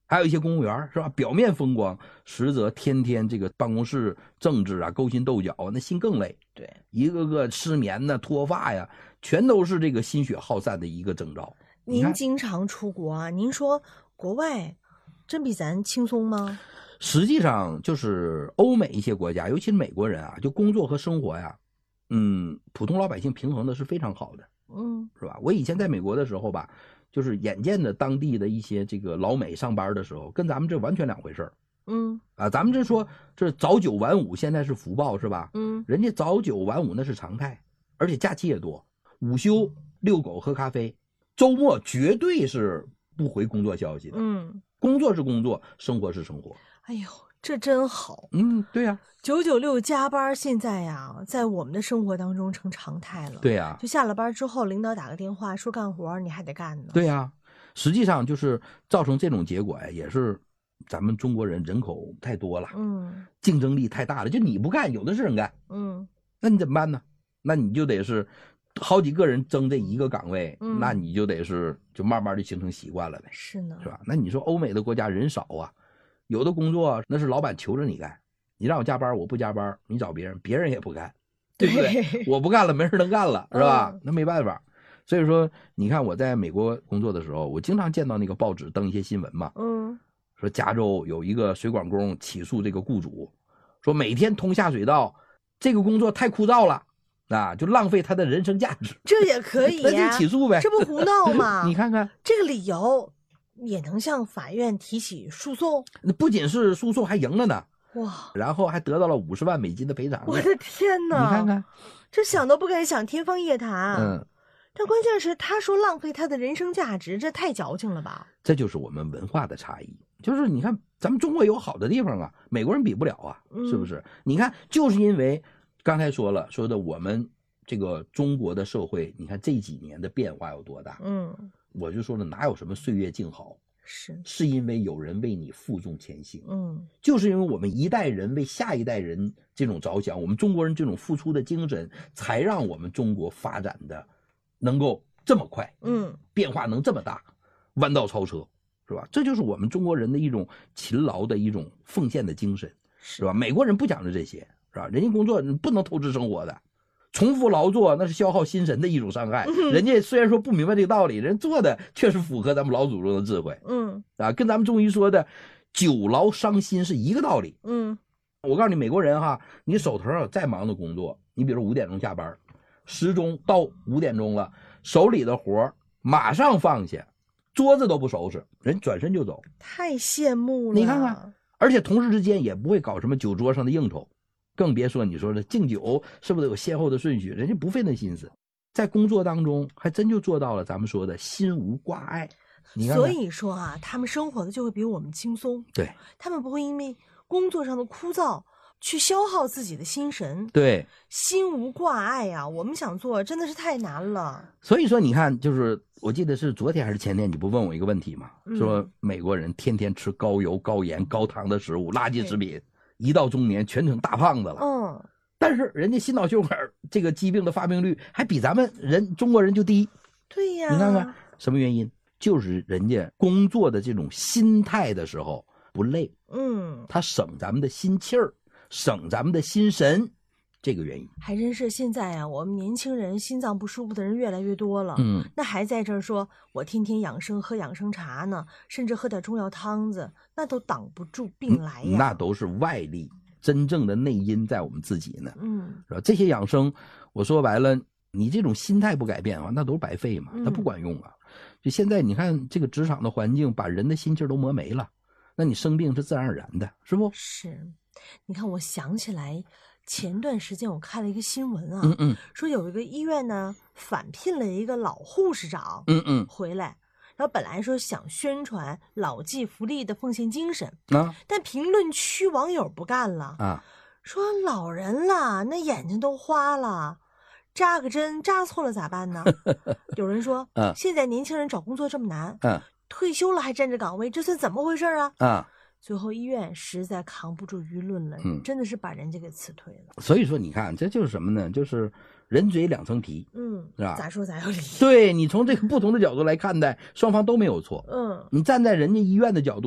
还有一些公务员是吧，表面风光，实则天天这个办公室政治啊，勾心斗角啊，那心更累。 对， 一个个失眠呐、脱发呀，全都是这个心血耗散的一个征兆。 您经常出国啊，您说国外真比咱轻松吗？ 实际上就是欧美一些国家，尤其是美国人啊，就工作和生活呀，普通老百姓平衡的是非常好的，是吧？我以前在美国的时候吧，就是眼见着当地的一些这个老美上班的时候，跟咱们这完全两回事儿。咱们这说这早九晚五，现在是福报是吧？人家早九晚五那是常态，而且假期也多，午休、遛狗、喝咖啡，周末绝对是不回工作消息的。工作是工作，生活是生活。 哎呦，这真好。 对呀 ，996加班现在呀，在我们的生活当中成常态了。 对呀， 就下了班之后，领导打个电话说干活，你还得干呢。 对呀，实际上就是造成这种结果呀，也是咱们中国人人口太多了，竞争力太大了。就你不干，有的是人干，那你怎么办呢？那你就得是好几个人争这一个岗位，那你就得是就慢慢的形成习惯了呗。 是呢， 是吧？那你说欧美的国家人少啊，有的工作那是老板求着你干，你让我加班我不加班，你找别人，别人也不干，对不对？我不干了，没人能干了，是吧？那没办法。所以说，你看我在美国工作的时候，我经常见到那个报纸登一些新闻嘛，说加州有一个水管工起诉这个雇主，说每天通下水道，这个工作太枯燥了。就浪费他的人生价值， 这也可以呀， 那就起诉呗， 这不胡闹吗？ 你看看这个理由也能向法院提起诉讼， 那不仅是诉讼还赢了呢， 哇！ 然后还得到了50万美金的赔偿。 我的天哪！ 你看看， 这想都不敢想，天方夜谭。但关键是他说浪费他的人生价值，这太矫情了吧？ 这就是我们文化的差异。就是你看，咱们中国有好的地方啊，美国人比不了啊，是不是？你看，就是因为刚才说的我们这个中国的社会，你看这几年的变化有多大？我就说了，哪有什么岁月静好？是因为有人为你负重前行。就是因为我们一代人为下一代人这种着想，我们中国人这种付出的精神，才让我们中国发展的能够这么快，变化能这么大，弯道超车，是吧？这就是我们中国人的一种勤劳的一种奉献的精神，是吧？美国人不讲究这些，是吧？人家工作不能透支生活的，重复劳作那是消耗心神的一种伤害。人家虽然说不明白这个道理，人做的确实符合咱们老祖宗的智慧，跟咱们中医说的久劳伤心是一个道理。我告诉你，美国人哈，你手头有再忙的工作，你比如5点钟下班，时钟到5点钟了，手里的活马上放下，桌子都不收拾，人转身就走， 太羡慕了。 你看看，而且同事之间也不会搞什么酒桌上的应酬，更别说你说的敬酒是不是有先后的顺序，人家不费那心思，在工作当中还真就做到了咱们说的心无挂碍。你看看， 所以说啊，他们生活的就会比我们轻松， 对， 他们不会因为工作上的枯燥去消耗自己的心神， 对， 心无挂碍啊，我们想做真的是太难了。 所以说你看，就是我记得是昨天还是前天，你不问我一个问题吗？说美国人天天吃高油高盐高糖的食物，垃圾食品，一到中年全成大胖子了。但是人家心脑血管这个疾病的发病率还比咱们中国人就低。 对呀， 你看看什么原因？就是人家工作的这种心态的时候不累，他省咱们的心气儿，省咱们的心神，这个原因。 还真是现在啊，我们年轻人心脏不舒服的人越来越多了，那还在这儿说我天天养生喝养生茶呢，甚至喝点中药汤子，那都挡不住病来呀。 那都是外力，真正的内因在我们自己呢。是吧？这些养生，我说白了，你这种心态不改变啊，那都是白费嘛，它不管用啊。就现在你看这个职场的环境，把人的心气儿都磨没了，那你生病是自然而然的，是不？ 是，你看我想起来，前段时间我看了一个新闻啊，说有一个医院呢返聘了一个老护士长，回来，然后本来说想宣传老骥伏枥的奉献精神但评论区网友不干了说老人了，那眼睛都花了。扎个针扎错了咋办呢？有人说，现在年轻人找工作这么难，退休了还占着岗位，这算怎么回事啊？最后医院实在扛不住舆论了，真的是把人家给辞退了。 所以说，你看，这就是什么呢？就是人嘴两层皮，是吧？ 咋说咋有理。 对，你从这个不同的角度来看待，双方都没有错。你站在人家医院的角度。